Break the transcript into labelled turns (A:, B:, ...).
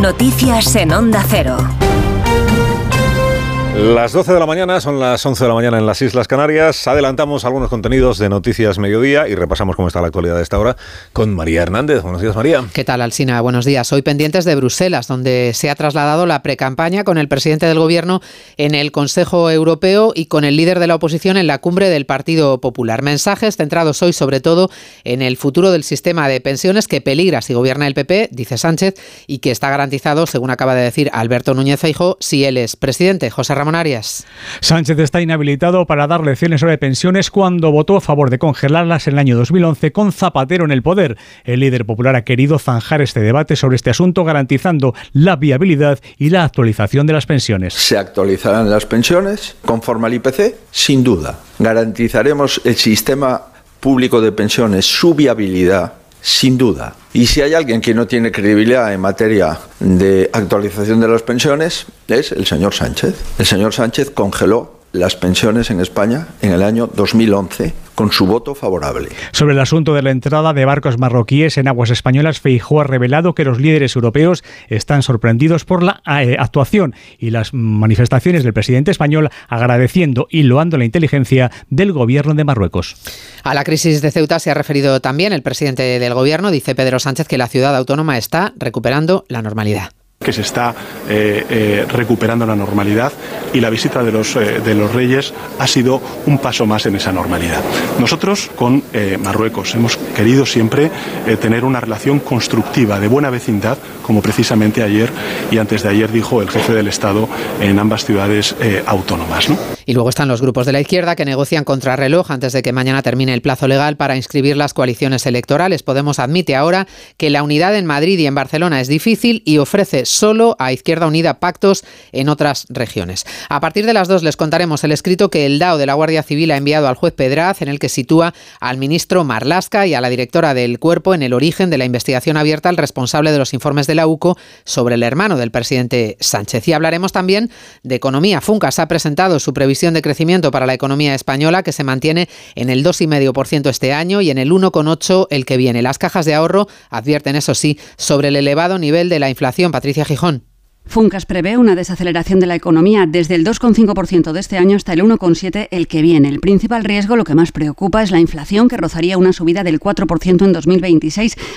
A: Noticias en Onda Cero.
B: Las 12 de la mañana, son las 11 de la mañana en las Islas Canarias. Adelantamos algunos contenidos de Noticias Mediodía y repasamos cómo está la actualidad de esta hora con María Hernández. Buenos días, María.
C: ¿Qué tal, Alsina? Buenos días. Hoy pendientes de Bruselas, donde se ha trasladado la precampaña con el presidente del Gobierno en el Consejo Europeo y con el líder de la oposición en la cumbre del Partido Popular. Mensajes centrados hoy sobre todo en el futuro del sistema de pensiones que peligra si gobierna el PP, dice Sánchez, y que está garantizado, según acaba de decir Alberto Núñez Feijóo, si él es presidente. José Ramón Arias.
D: Sánchez está inhabilitado para dar lecciones sobre pensiones cuando votó a favor de congelarlas en el año 2011 con Zapatero en el poder. El líder popular ha querido zanjar este debate sobre este asunto garantizando la viabilidad y la actualización de las pensiones.
E: ¿Se actualizarán las pensiones conforme al IPC? Sin duda. ¿Garantizaremos el sistema público de pensiones, su viabilidad? Sin duda. Y si hay alguien que no tiene credibilidad en materia de actualización de las pensiones, es el señor Sánchez. El señor Sánchez congeló las pensiones en España en el año 2011 con su voto favorable.
D: Sobre el asunto de la entrada de barcos marroquíes en aguas españolas, Feijóo ha revelado que los líderes europeos están sorprendidos por la actuación y las manifestaciones del presidente español, agradeciendo y loando la inteligencia del gobierno de Marruecos.
C: A la crisis de Ceuta se ha referido también el presidente del gobierno. Dice Pedro Sánchez que la ciudad autónoma está recuperando la normalidad.
F: Que se está recuperando la normalidad y la visita de los reyes ha sido un paso más en esa normalidad. Nosotros con Marruecos hemos querido siempre tener una relación constructiva, de buena vecindad, como precisamente ayer y antes de ayer dijo el jefe del Estado en ambas ciudades autónomas, ¿no?
C: Y luego están los grupos de la izquierda que negocian contrarreloj antes de que mañana termine el plazo legal para inscribir las coaliciones electorales. Podemos admite ahora que la unidad en Madrid y en Barcelona es difícil y ofrece solo a Izquierda Unida pactos en otras regiones. A partir de las 2 les contaremos el escrito que el DAO de la Guardia Civil ha enviado al juez Pedraz, en el que sitúa al ministro Marlaska y a la directora del Cuerpo en el origen de la investigación abierta al responsable de los informes de la UCO sobre el hermano del presidente Sánchez. Y hablaremos también de economía. Funcas ha presentado su previsión de crecimiento para la economía española, que se mantiene en el 2,5% este año y en el 1,8% el que viene. Las cajas de ahorro advierten, eso sí, sobre el elevado nivel de la inflación. Patricia Gijón.
G: Funcas prevé una desaceleración de la economía desde el 2,5% de este año hasta el 1,7% el que viene. El principal riesgo, lo que más preocupa, es la inflación, que rozaría una subida del 4% en 2026.